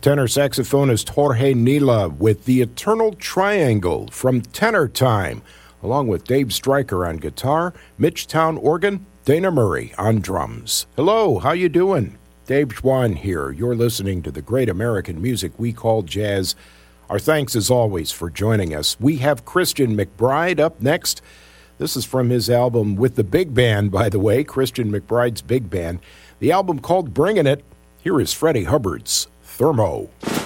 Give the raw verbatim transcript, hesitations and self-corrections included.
Tenor saxophonist Jorge Nila with The Eternal Triangle from Tenor Time, along with Dave Stryker on guitar, Mitch Town organ, Dana Murray on drums. Hello, how you doing? Dave Schwann here. You're listening to the great American music we call jazz. Our thanks as always for joining us. We have Christian McBride up next. This is from his album with the big band, by the way, Christian McBride's big band. The album called Bringin' It. Here is Freddie Hubbard's Thermo.